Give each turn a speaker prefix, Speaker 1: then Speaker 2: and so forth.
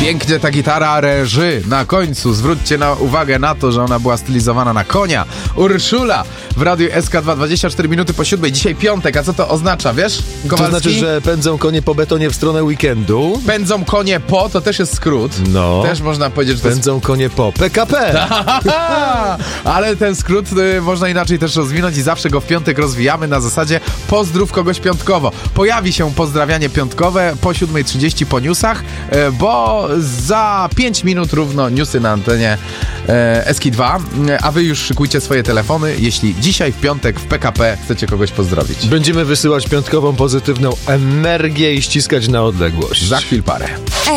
Speaker 1: Pięknie ta gitara reży na końcu. Zwróćcie uwagę na to, że ona była stylizowana na konia. Urszula w Radiu SK2, 24 minuty po 7. Dzisiaj piątek, a co to oznacza, wiesz, Kowalski?
Speaker 2: To znaczy, że pędzą konie po betonie w stronę weekendu.
Speaker 1: Pędzą konie po, to też jest skrót.
Speaker 2: No.
Speaker 1: Też można powiedzieć, że to
Speaker 2: Pędzą konie po PKP.
Speaker 1: Ale ten skrót można inaczej też rozwinąć i zawsze go w piątek rozwijamy na zasadzie pozdrów kogoś piątkowo. Pojawi się pozdrawianie piątkowe po 7:30 po newsach, bo za 5 minut równo newsy na antenie SK2, a wy już szykujcie swoje telefony, jeśli dzisiaj w piątek w PKP chcecie kogoś pozdrowić.
Speaker 2: Będziemy wysyłać piątkową pozytywną energię i ściskać na odległość.
Speaker 1: Za chwil parę.